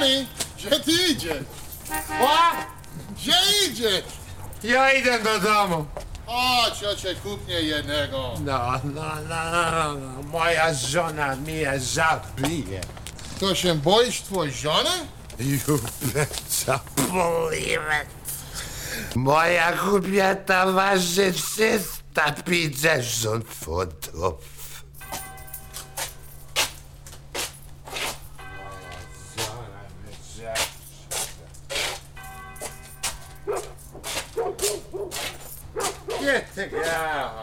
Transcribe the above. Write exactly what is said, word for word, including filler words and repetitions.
Johnny, gdzie ty idziesz? O! Gdzie idziesz? Ja idę do domu. Chodź, ja cię kupnie jednego. No, no, no, no, no. Moja żona mnie zabije. To się boisz twojej żony? You better believe it. Moja kobieta waży trzysta pięćdziesiąt funtów. Get the girl.